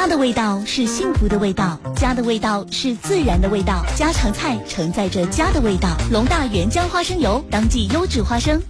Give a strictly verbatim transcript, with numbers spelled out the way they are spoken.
家的味道是幸福的味道，家的味道是自然的味道，家常菜承载着家的味道。龙大原浆花生油，当季优质花生，